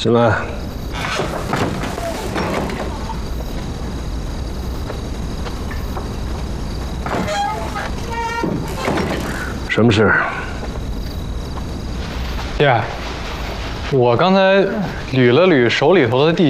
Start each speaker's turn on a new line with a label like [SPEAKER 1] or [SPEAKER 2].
[SPEAKER 1] 进来。什么事？
[SPEAKER 2] 爹，我刚才捋了捋手里头的地